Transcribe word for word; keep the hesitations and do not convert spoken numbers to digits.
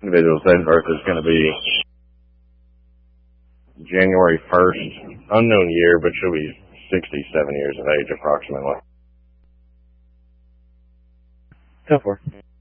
individual's date of birth is going to be January first, unknown year, but she'll be sixty-seven years of age approximately. Go for it.